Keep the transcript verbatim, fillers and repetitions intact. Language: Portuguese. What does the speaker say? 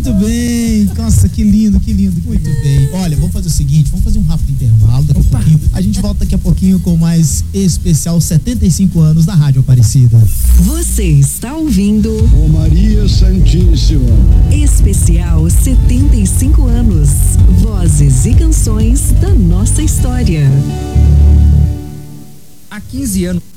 Muito bem. Nossa, que lindo, que lindo. Muito bem. Olha, vamos fazer o seguinte, vamos fazer um rápido intervalo. Daqui a pouquinho, a gente volta daqui a pouquinho com mais especial setenta e cinco anos da Rádio Aparecida. Você está ouvindo Ô Maria Santíssima. Especial setenta e cinco anos. Vozes e canções da nossa história. Há quinze anos.